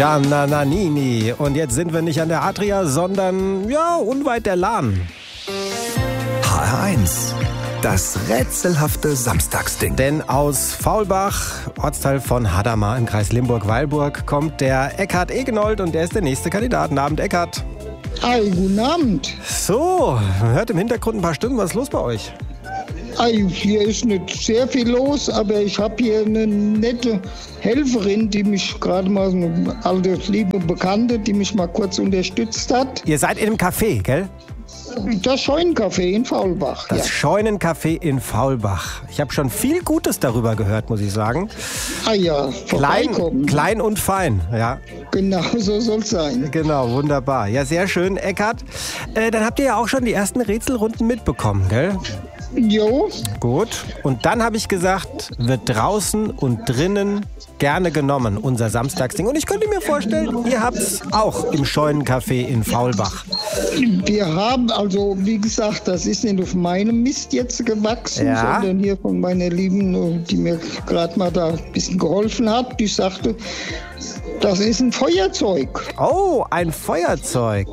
Gianna Nannini. Und jetzt sind wir nicht an der Adria, sondern unweit der Lahn. HR1, das rätselhafte Samstagsding. Denn aus Faulbach, Ortsteil von Hadamar im Kreis Limburg-Weilburg, kommt der Eckhard Egenold und der ist der nächste Kandidat. Guten Abend, Eckhard. Hi, guten Abend. So, man hört im Hintergrund ein paar Stimmen. Was ist los bei euch? Hier ist nicht sehr viel los, aber ich habe hier eine nette Helferin, die mich gerade mal, eine alte, liebe Bekannte, die mich mal kurz unterstützt hat. Ihr seid in einem Café, gell? Das Scheunencafé in Faulbach. Das Scheunencafé in Faulbach. Ich habe schon viel Gutes darüber gehört, muss ich sagen. Klein und fein, ja. Genau, so soll es sein. Genau, wunderbar. Ja, sehr schön, Eckhard. Dann habt ihr ja auch schon die ersten Rätselrunden mitbekommen, gell? Jo. Gut. Und dann habe ich gesagt, wird draußen und drinnen gerne genommen, unser Samstagsding. Und ich könnte mir vorstellen, ihr habt es auch im Scheunencafé in Faulbach. Wir haben, also wie gesagt, das ist nicht auf meinem Mist jetzt gewachsen, sondern hier von meiner Lieben, die mir gerade mal da ein bisschen geholfen hat. Die sagte, das ist ein Feuerzeug. Oh, ein Feuerzeug.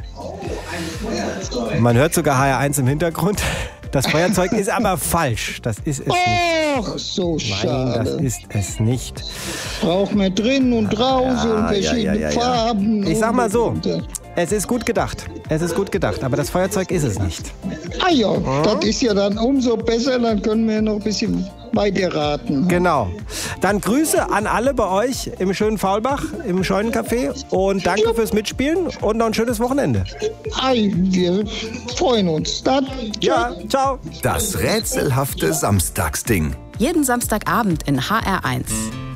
Man hört sogar HR1 im Hintergrund. Das Feuerzeug ist aber falsch. Das ist es nicht. Ach, so schade. Nein, das ist es nicht. Braucht man drin und draußen und verschiedene Farben. Ich sag mal so, es ist gut gedacht. Es ist gut gedacht, aber das Feuerzeug ist es nicht. Das ist ja dann umso besser. Dann können wir noch ein bisschen weiter raten. Genau. Dann Grüße an alle bei euch im schönen Faulbach, im Scheunencafé. Und danke fürs Mitspielen und noch ein schönes Wochenende. Wir freuen uns. Dann, ciao. Das rätselhafte Samstagsding. Jeden Samstagabend in HR1.